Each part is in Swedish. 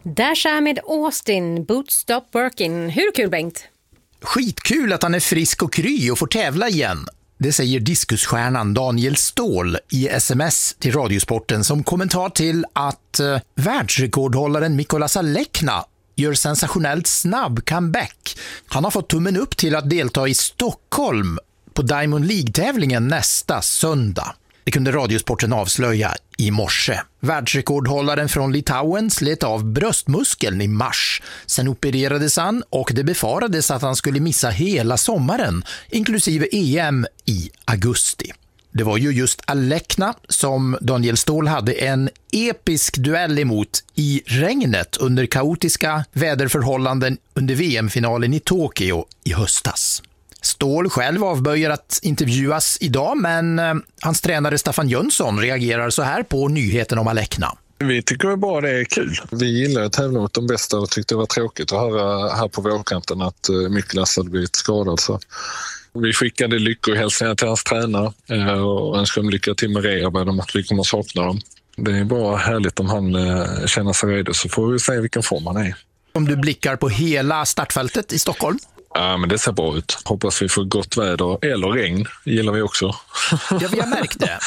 Dasha med Austin, Boots Stop Working. Hur kul, Bengt? Skitkul att han är frisk och kry och får tävla igen. Det säger diskusstjärnan Daniel Ståhl i SMS till Radiosporten som kommentar till att världsrekordhållaren Mikolas Alekna gör sensationellt snabb comeback. Han har fått tummen upp till att delta i Stockholm på Diamond League-tävlingen nästa söndag. Det kunde Radiosporten avslöja i morse. Världsrekordhållaren från Litauen slet av bröstmuskeln i mars. Sen opererades han och det befarades att han skulle missa hela sommaren, inklusive EM i augusti. Det var ju just Alekna som Daniel Ståhl hade en episk duell emot i regnet under kaotiska väderförhållanden under VM-finalen i Tokyo i höstas. Ståhl själv avböjer att intervjuas idag, men hans tränare Staffan Jönsson reagerar så här på nyheten om Alekna. Vi tycker bara det är kul. Vi gillar att tävla mot de bästa och tyckte det var tråkigt att höra här på vårkanten att Mikolas hade blivit skadad. Så vi skickade lyckohälsningar till hans tränare och önskade lycka till med rehab om att vi kommer sakna dem. Det är bara härligt om han känner sig redo, så får vi se vilken form han är. Om du blickar på hela startfältet i Stockholm? Ja, men det ser bra ut. Hoppas vi får gott väder eller regn, gillar vi också. Ja, vi har märkt det.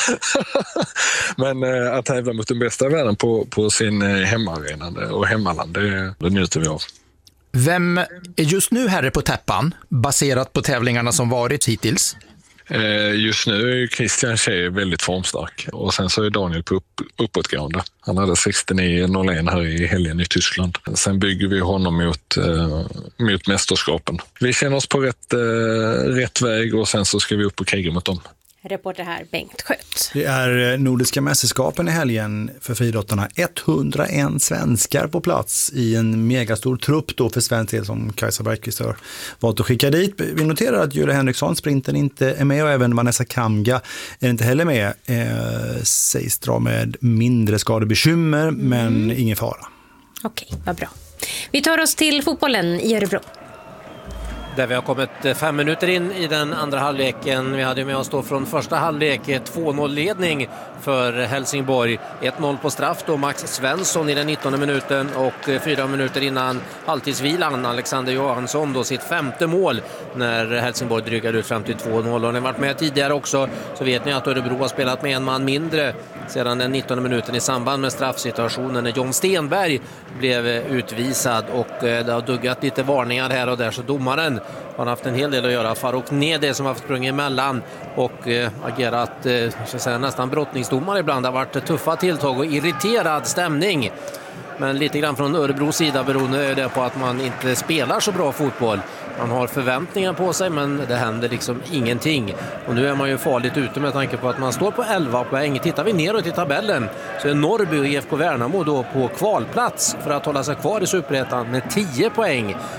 Men att tävla mot den bästa världen på sin hemmaarena och hemmaland, det njuter vi av. Vem är just nu herre på täppan, baserat på tävlingarna som varit hittills? Just nu är Christian Tjej väldigt formstark och sen så är Daniel på uppåtgående. Han hade 69,01 här i helgen i Tyskland. Sen bygger vi honom mot mästerskapen. Vi känner oss på rätt väg och sen så ska vi upp och kriga mot dem. Reporter här, Bengt Skött. Det är Nordiska mästerskapen i helgen för friidrottarna. 101 svenskar på plats i en megastor trupp då för svensk del som Kajsa Bergqvist har valt att skicka dit. Vi noterar att Julia Henriksson, sprinten, inte är med och även Vanessa Kamga är inte heller med. Sägs dra med mindre skadebekymmer men ingen fara. Okej, vad bra. Vi tar oss till fotbollen i Örebro. Där vi har kommit 5 minuter in i den andra halvleken. Vi hade med oss då från första halvlek 2-0-ledning för Helsingborg. 1-0 på straff då Max Svensson i den 19:e minuten och 4 minuter innan halvtidsvilan Alexander Johansson då sitt 5:e mål när Helsingborg drygar ut 52-0. Har ni varit med tidigare också så vet ni att Örebro har spelat med en man mindre sedan den 19:e minuten i samband med straffsituationen när John Stenberg blev utvisad och det har duggat lite varningar här och där så domaren har haft en hel del att göra. Farouk Nede som har sprungit emellan och agerat så att säga, nästan brottningsdomare ibland. Det har varit tuffa tilltag och irriterad stämning. Men lite grann från Örebros sida beroende det på att man inte spelar så bra fotboll. Man har förväntningar på sig men det händer liksom ingenting. Och nu är man ju farligt ute med tanke på att man står på 11 poäng. Tittar vi neråt i tabellen så är Norrby och IFK Värnamo då på kvalplats för att hålla sig kvar i Superettan med 10 poäng.